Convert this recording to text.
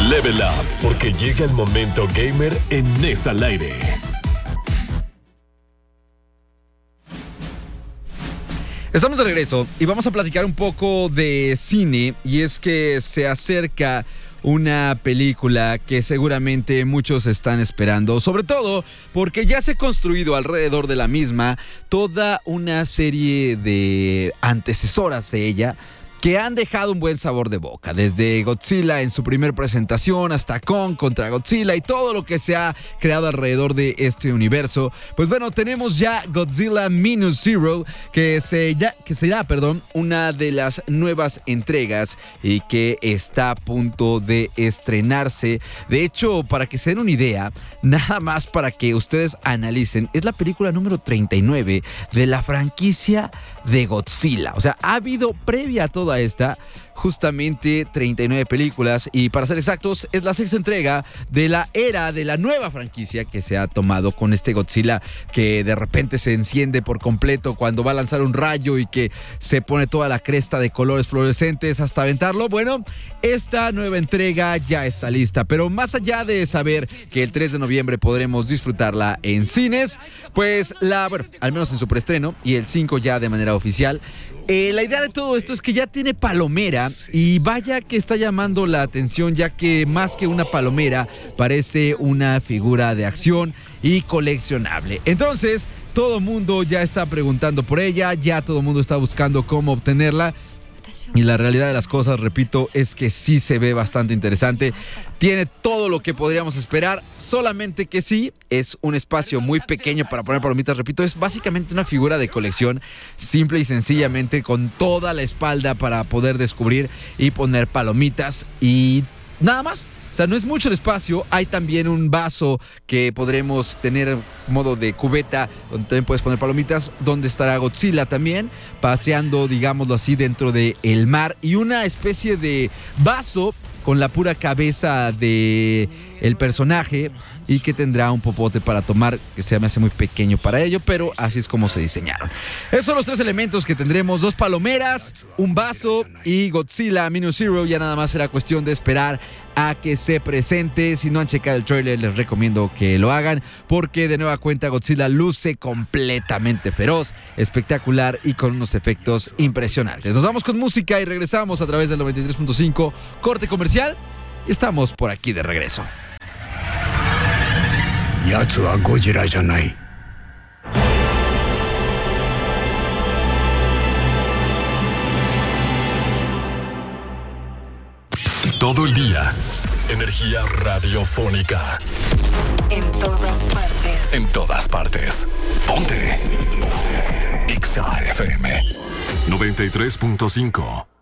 Level Up, porque llega el momento gamer en NES al aire. Estamos de regreso y vamos a platicar un poco de cine, y es que se acerca una película que seguramente muchos están esperando, sobre todo porque ya se ha construido alrededor de la misma toda una serie de antecesoras de ella que han dejado un buen sabor de boca, desde Godzilla en su primer presentación hasta Kong contra Godzilla y todo lo que se ha creado alrededor de este universo. Pues bueno, tenemos ya Godzilla Minus Zero, que será, una de las nuevas entregas y que está a punto de estrenarse. De hecho, para que se den una idea, nada más para que ustedes analicen, es la película número 39 de la franquicia de Godzilla. O sea, ha habido previa a toda esta justamente 39 películas, y para ser exactos es la sexta entrega de la era de la nueva franquicia que se ha tomado con este Godzilla que de repente se enciende por completo cuando va a lanzar un rayo y que se pone toda la cresta de colores fluorescentes hasta aventarlo. Bueno, esta nueva entrega ya está lista, pero más allá de saber que el 3 de noviembre podremos disfrutarla en cines, pues al menos en su preestreno, y el 5 ya de manera oficial. La idea de todo esto es que ya tiene palomera, y vaya que está llamando la atención, ya que más que una palomera parece una figura de acción y coleccionable. Entonces todo mundo ya está preguntando por ella, ya todo mundo está buscando cómo obtenerla. Y la realidad de las cosas, repito, es que sí se ve bastante interesante. Tiene todo lo que podríamos esperar, solamente que sí, es un espacio muy pequeño para poner palomitas. Repito, es básicamente una figura de colección, simple y sencillamente, con toda la espalda para poder descubrir y poner palomitas y nada más. O sea, no es mucho el espacio. Hay también un vaso que podremos tener modo de cubeta, donde también puedes poner palomitas, donde estará Godzilla también paseando, digámoslo así, dentro del mar, y una especie de vaso con la pura cabeza de el personaje, y que tendrá un popote para tomar, que se me hace muy pequeño para ello, pero así es como se diseñaron. Esos son los tres elementos que tendremos: 2 palomeras, un vaso y Godzilla Minus Zero. Ya nada más será cuestión de esperar a que se presente. Si no han checado el trailer, les recomiendo que lo hagan, porque de nueva cuenta Godzilla luce completamente feroz, espectacular y con unos efectos impresionantes. Nos vamos con música y regresamos a través del 93.5, corte comercial, y estamos por aquí de regreso. 奴はゴジラじゃない。 Todo el día, energía radiofónica. En todas partes. En todas partes. Ponte. Exa FM 93.5.